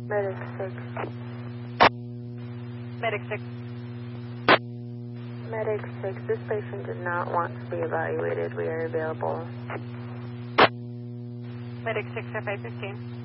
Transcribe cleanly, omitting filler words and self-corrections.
Medic 6. Medic 6. Medic 6, this patient did not want to be evaluated. We are available. Medic 6 at 515.